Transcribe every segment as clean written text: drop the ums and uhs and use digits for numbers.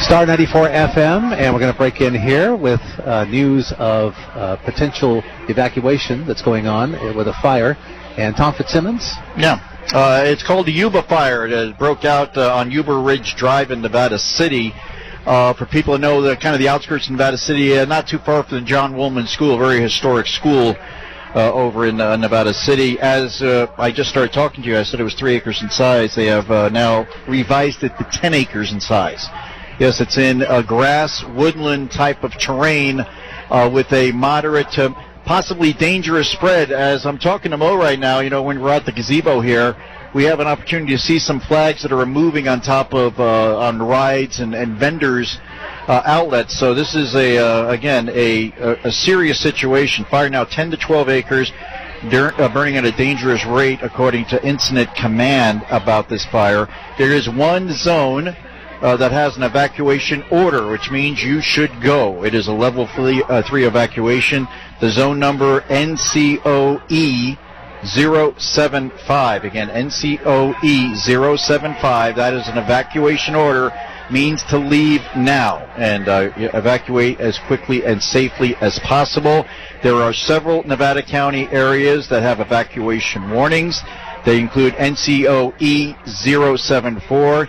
Star 94 FM, and we're going to break in here with news of potential evacuation that's going on with a fire. And Tom Fitzsimmons? Yeah. It's called the Yuba Fire. It broke out on Yuba Ridge Drive in Nevada City. For people who know the kind of the outskirts of Nevada City, not too far from the John Woolman School, a very historic school over in Nevada City. As I just started talking to you, I said it was 3 acres in size. They have now revised it to 10 acres in size. Yes, it's in a grass, woodland type of terrain with a moderate to possibly dangerous spread. As I'm talking to Mo right now, you know, when we're at the gazebo here, we have an opportunity to see some flags that are moving on top of on rides and vendors' outlets. So this is again a serious situation. Fire now 10 to 12 acres, burning at a dangerous rate, according to Incident Command about this fire. There is one zone that has an evacuation order, which means you should go. It is a level 3 evacuation. The zone number NCOE 075. Again, NCOE 075. That is an evacuation order, means to leave now and evacuate as quickly and safely as possible. There are several Nevada County areas that have evacuation warnings. They include NCOE 074,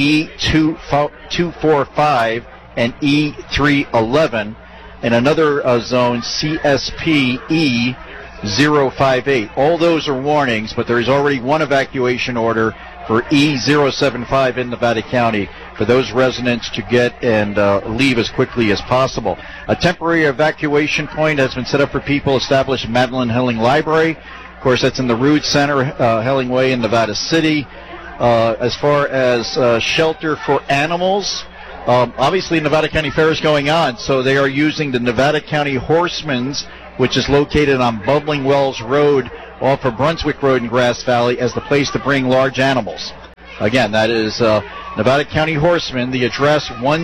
E245, and E311, and another zone, CSPE 058. All those are warnings, but there is already one evacuation order for E075 in Nevada County for those residents to get and leave as quickly as possible. A temporary evacuation point has been set up for people established in Madeline Helling Library. Of course, that's in the Rood Center, Helling Way in Nevada City. As far as shelter for animals, obviously Nevada County Fair is going on, so they are using the Nevada County Horsemen's, which is located on Bubbling Wells Road off of Brunswick Road in Grass Valley, as the place to bring large animals. Again, that is Nevada County Horsemen, the address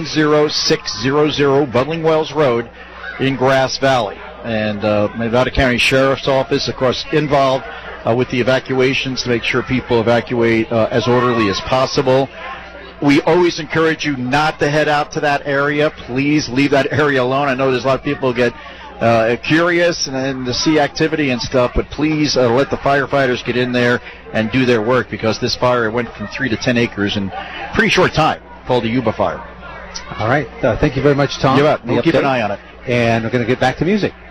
10600 Bubbling Wells Road in Grass Valley. And Nevada County Sheriff's Office, of course, involved with the evacuations to make sure people evacuate as orderly as possible. We always encourage you not to head out to that area. Please leave that area alone. I know there's a lot of people who get curious and to see activity and stuff, but please let the firefighters get in there and do their work, because this fire went from 3 to 10 acres in a pretty short time, called the Yuba Fire. All right. Thank you very much, Tom. You're up. We'll keep an eye on it. And we're going to get back to music.